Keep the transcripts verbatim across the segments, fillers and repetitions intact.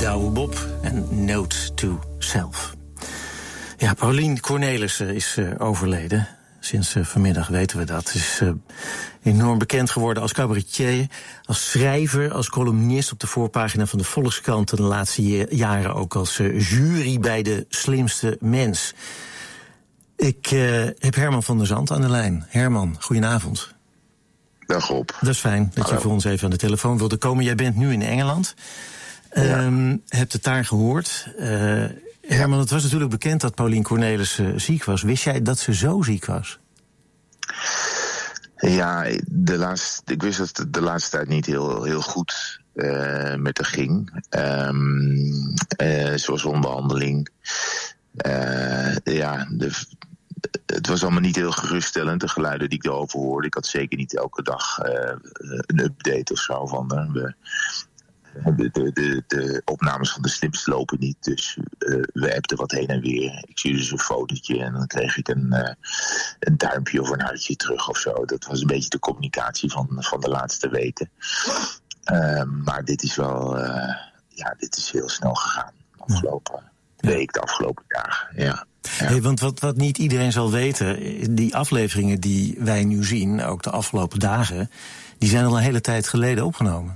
Douwe Bob en Note to Self. Ja, Paulien Cornelissen is uh, overleden. Sinds uh, vanmiddag weten we dat. Ze is uh, enorm bekend geworden als cabaretier, als schrijver, als columnist op de voorpagina van de Volkskrant. En de laatste je- jaren ook als uh, jury bij De Slimste Mens. Ik uh, heb Herman van der Zand aan de lijn. Herman, goedenavond. Dag Rob. Dat is fijn dat Hallo. je voor ons even aan de telefoon wilde komen. Jij bent nu in Engeland. Ja. Um, hebt het daar gehoord. Uh, Herman, het was natuurlijk bekend dat Paulien Cornelissen uh, ziek was. Wist jij dat ze zo ziek was? Ja, de laatste, ik wist dat het de laatste tijd niet heel, heel goed uh, met haar ging. Um, uh, zoals onderhandeling. Uh, ja, de, het was allemaal niet heel geruststellend, de geluiden die ik erover hoorde. Ik had zeker niet elke dag uh, een update of zo van haar. We, De, de, de, de opnames van De Slimste lopen niet, dus uh, we appten wat heen en weer. Ik stuurde dus een fotootje en dan kreeg ik een, uh, een duimpje of een hartje terug of zo. Dat was een beetje de communicatie van, van de laatste weken. Uh, maar dit is wel, uh, ja, dit is heel snel gegaan. De afgelopen Ja. week, de afgelopen dagen, ja. Ja. Hey, want wat, wat niet iedereen zal weten, die afleveringen die wij nu zien, ook de afgelopen dagen, die zijn al een hele tijd geleden opgenomen.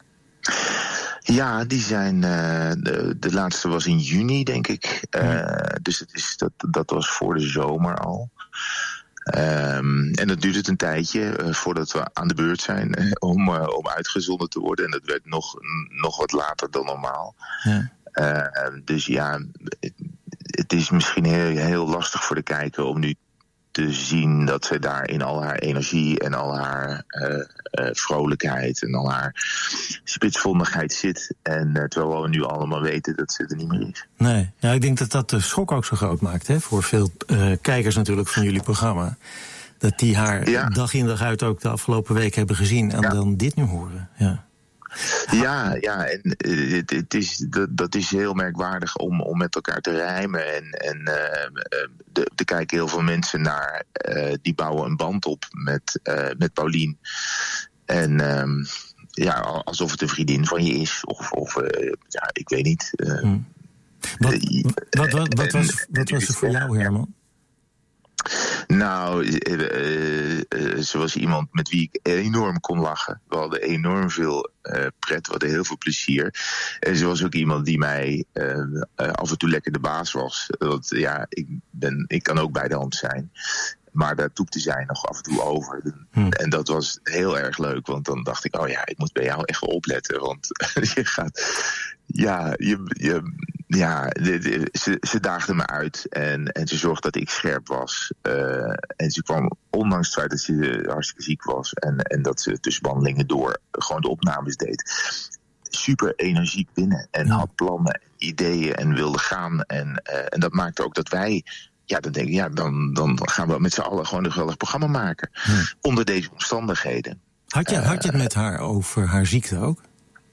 Ja, die zijn. Uh, de, de laatste was in juni, denk ik. Uh, dus het is, dat, dat was voor de zomer al. Um, en dat duurt het een tijdje uh, voordat we aan de beurt zijn uh, om, uh, om uitgezonden te worden. En dat werd nog, nog wat later dan normaal. Ja. Uh, dus ja, het, het is misschien heel, heel lastig voor de kijker om nu te zien dat ze daar in al haar energie en al haar uh, uh, vrolijkheid en al haar spitsvondigheid zit. En uh, terwijl we nu allemaal weten dat ze er niet meer is. Nee, ja, ik denk dat dat de schok ook zo groot maakt, hè, voor veel uh, kijkers natuurlijk van jullie programma. Dat die haar Ja. dag in dag uit ook de afgelopen week hebben gezien en Ja. dan dit nu horen. Ja. Ja, ja, en uh, het, het is, dat, dat is heel merkwaardig om, om met elkaar te rijmen. En, en uh, er kijken heel veel mensen naar, uh, die bouwen een band op met, uh, met Paulien. En um, ja, alsof het een vriendin van je is. Of, of uh, ja, ik weet niet. Uh, Hmm. Wat, uh, wat, wat, wat, was, en- wat was er voor jou, Herman? Nou, uh, uh, uh, ze was iemand met wie ik enorm kon lachen. We hadden enorm veel uh, pret, we hadden heel veel plezier. En ze was ook iemand die mij uh, uh, af en toe lekker de baas was. Want ja, ik, ben, ik kan ook bij de hand zijn. Maar daar toepte zij nog af en toe over. Hmm. En dat was heel erg leuk, want dan dacht ik, oh ja, ik moet bij jou echt wel opletten. Want je gaat, ja, je, je, ja de, de, ze, ze daagde me uit en, en ze zorgde dat ik scherp was. Uh, en ze kwam, ondanks het feit dat ze hartstikke ziek was en, en dat ze tussen wandelingen door gewoon de opnames deed, super energiek binnen en Ja. had plannen, ideeën en wilde gaan. En, uh, en dat maakte ook dat wij, ja, dan denk ik, ja, dan, dan gaan we met z'n allen gewoon een geweldig programma maken. Ja. Onder deze omstandigheden. Had je, had je het met haar over haar ziekte ook?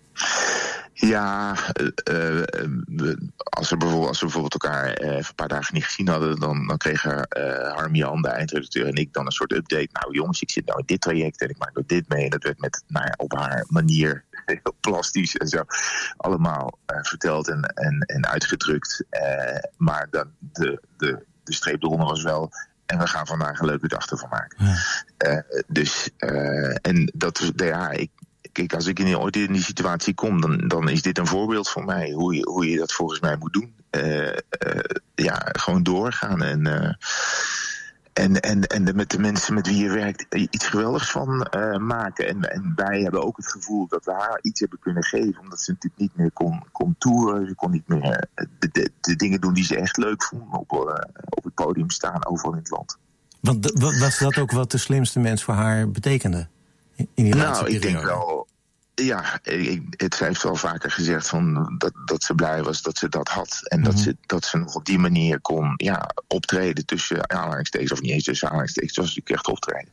Ja, uh, uh, we- als, we bijvoorbeeld, als we bijvoorbeeld elkaar uh, even een paar dagen niet gezien hadden, dan, dan kregen uh, Harm-Jan, de eindredacteur, en ik dan een soort update. Nou jongens, ik zit nou in dit traject en ik maak ook dit mee. En dat werd met, nou ja, op haar manier heel plastisch en zo allemaal uh, verteld en, en, en uitgedrukt. Uh, maar dan de, de, de streep eronder was wel, en we gaan vandaag een leuke dag ervan maken. Ja. Uh, dus, uh, en dat, ja, ik, kijk, als ik in die, ooit in die situatie kom, dan, dan is dit een voorbeeld voor mij. Hoe je, hoe je dat volgens mij moet doen. Uh, uh, ja, gewoon doorgaan en, uh, en, en, en de, met de mensen met wie je werkt iets geweldigs van uh, maken. En, en wij hebben ook het gevoel dat we haar iets hebben kunnen geven, omdat ze natuurlijk niet meer kon, kon toeren. Ze kon niet meer de, de, de dingen doen die ze echt leuk vond. Op, uh, op het podium staan, overal in het land. Want d- wa- was dat ook wat De Slimste Mens voor haar betekende? In die laatste Nou, ik periode? denk wel. Ja, ik, het heeft wel vaker gezegd van dat, dat ze blij was dat ze dat had. En Mm-hmm. dat, ze, dat ze nog op die manier kon, ja, optreden tussen aanhalingstekens, of niet eens tussen aanhalingstekens, het was natuurlijk echt optreden.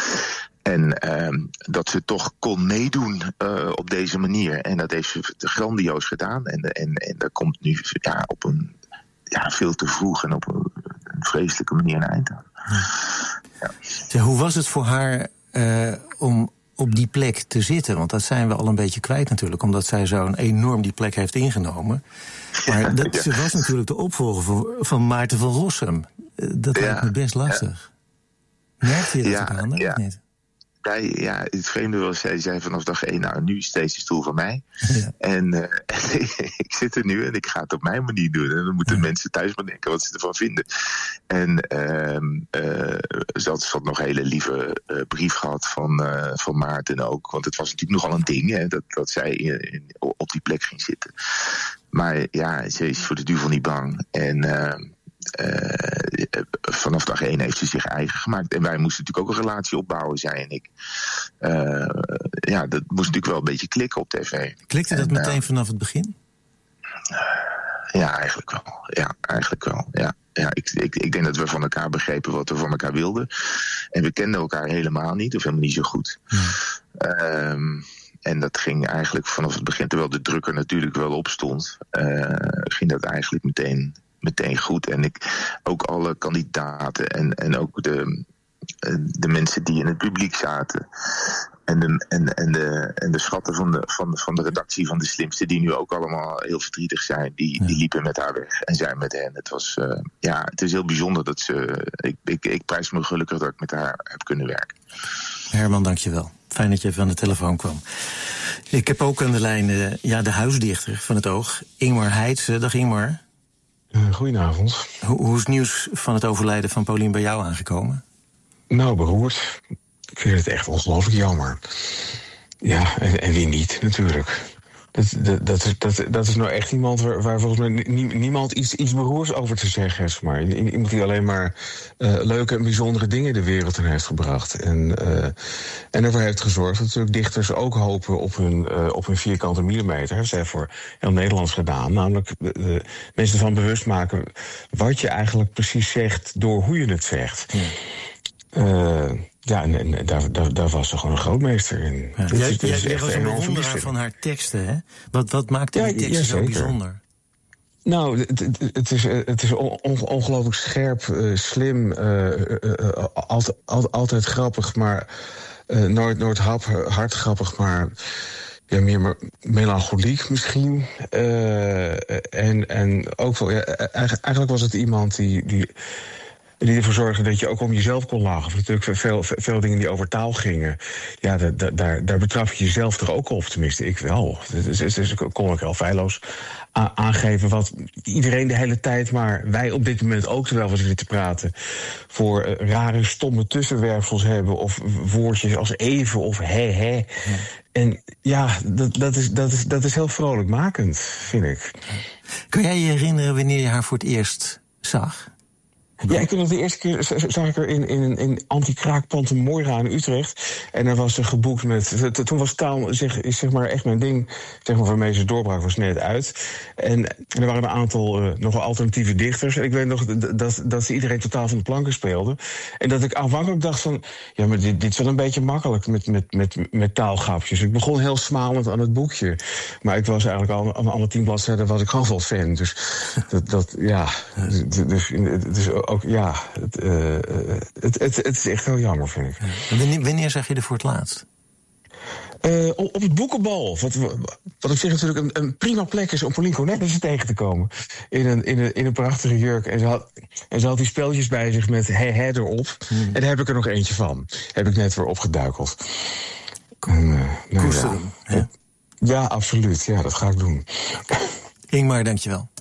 En um, dat ze toch kon meedoen uh, op deze manier. En dat heeft ze grandioos gedaan. En, en, en daar komt nu, ja, op een, ja, veel te vroeg en op een, een vreselijke manier een eind aan. Ja. Zeg, hoe was het voor haar uh, om op die plek te zitten? Want dat zijn we al een beetje kwijt natuurlijk, omdat zij zo'n enorm die plek heeft ingenomen. Maar dat, ze was natuurlijk de opvolger van, van Maarten van Rossum. Dat lijkt ja, me best lastig. Ja. Merkte je dat ja, ook aan, ja. of niet? Ja, ja, het vreemde was, zij zei vanaf dag één, nou, nu is deze stoel van mij. Ja. En uh, ik zit er nu en ik ga het op mijn manier doen. En dan moeten ja. mensen thuis maar denken wat ze ervan vinden. En uh, uh, ze had, ze had nog een hele lieve uh, brief gehad van, uh, van Maarten ook. Want het was natuurlijk nogal een ding, hè, dat, dat zij in, in, op die plek ging zitten. Maar ja, ze is voor de duivel niet bang. En... Uh, Uh, vanaf dag één heeft ze zich eigen gemaakt. En wij moesten natuurlijk ook een relatie opbouwen, zij en ik. Uh, ja, dat moest natuurlijk wel een beetje klikken op tv. Klikte dat en, meteen uh, vanaf het begin? Ja, eigenlijk wel. Ja, eigenlijk wel. Ja. Ja, ik, ik, ik denk dat we van elkaar begrepen wat we van elkaar wilden. En we kenden elkaar helemaal niet, of helemaal niet zo goed. Ja. Um, En dat ging eigenlijk vanaf het begin, terwijl de druk er natuurlijk wel op stond, uh, ging dat eigenlijk meteen... meteen goed. En ik ook alle kandidaten en, en ook de, de mensen die in het publiek zaten. En de, en, en de, en de schatten van de, van, de, van de redactie van De Slimste, die nu ook allemaal heel verdrietig zijn, die, ja. die liepen met haar weg en zij met hen. Het was, uh, ja, het is heel bijzonder dat ze. Ik, ik, ik prijs me gelukkig dat ik met haar heb kunnen werken. Herman, dank je wel. Fijn dat je even aan de telefoon kwam. Ik heb ook aan de lijn uh, ja, de huisdichter van het Oog, Ingmar Heitse. Dag Ingmar. Uh, goedenavond. Hoe, hoe is het nieuws van het overlijden van Paulien bij jou aangekomen? Nou, beroerd. Ik vind het echt ongelooflijk jammer. Ja, en, en wie niet, natuurlijk. Dat, dat, dat, is, dat, dat is nou echt iemand waar, waar volgens mij nie, niemand iets, iets beroers over te zeggen heeft. Maar iemand die alleen maar uh, leuke en bijzondere dingen de wereld in heeft gebracht. En, uh, en ervoor heeft gezorgd dat natuurlijk dichters ook hopen op hun, uh, op hun vierkante millimeter. Dat heeft voor heel Nederlands gedaan. Namelijk uh, mensen ervan bewust maken wat je eigenlijk precies zegt door hoe je het zegt. Ja. Uh, Ja, en, en daar, daar, daar was ze gewoon een grootmeester in. Ja. Jij, is, jij, jij was een bewonderaar van haar teksten, hè? Wat, wat maakte ja, die teksten ja, zo bijzonder? Nou, het, het, het is, het is on, ongelooflijk scherp, uh, slim, uh, uh, uh, altijd, altijd, altijd grappig, maar uh, nooit, nooit hap, hard grappig, maar ja, meer melancholiek misschien. Uh, en, en ook wel, ja, eigenlijk was het iemand die... die die ervoor zorgde dat je ook om jezelf kon lachen. Of natuurlijk veel, veel dingen die over taal gingen. Ja, daar, daar, daar betrap je jezelf toch ook op. Tenminste, ik wel. Dus, dus, dus kon ik heel feilloos aangeven wat iedereen de hele tijd, maar wij op dit moment ook, terwijl we zitten te praten, voor uh, rare, stomme tussenwerpsels hebben. Of woordjes als even of he, he. Ja. En ja, dat, dat, is, dat, is, dat is heel vrolijkmakend, vind ik. Kun jij je herinneren wanneer je haar voor het eerst zag? Ja, ik weet nog de eerste keer zag ik er in, in, in Anti-Kraakpand Moira in Utrecht. En daar was ze geboekt met... Toen was taal zeg, zeg maar echt mijn ding. Zeg maar, waarmee ze doorbraak was net uit. En, en er waren een aantal uh, nogal alternatieve dichters. En ik weet nog dat, dat, dat ze iedereen totaal van de planken speelden. En dat ik aanvankelijk dacht van... Ja, maar dit, dit is wel een beetje makkelijk met, met, met, met taalgrapjes. Ik begon heel smalend aan het boekje. Maar ik was eigenlijk al aan alle tien bladzijden was ik gewoon wel fan. Dus dat, dat ja... Dus, dus ook, ja, het, uh, het, het, het is echt heel jammer, vind ik. Wanneer, wanneer zag je er voor het laatst? Uh, op het boekenbal. Wat, wat op zich natuurlijk een, een prima plek is om Pauline Cornelissen tegen te komen. In een, in een, in een prachtige jurk. En ze, had, en ze had die spelletjes bij zich met he, he erop. Hmm. En daar heb ik er nog eentje van. Heb ik net weer opgeduikeld. Uh, nou, Koesteren, ja. Ja, absoluut. Ja, dat ga ik doen. Ingmar, dankjewel.